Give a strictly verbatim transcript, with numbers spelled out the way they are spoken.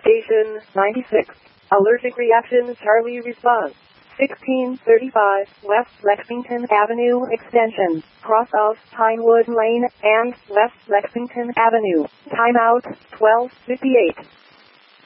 Station ninety-six. Allergic reaction Charlie response. sixteen thirty-five West Lexington Avenue Extension, cross of Pinewood Lane and West Lexington Avenue. Timeout twelve fifty-eight.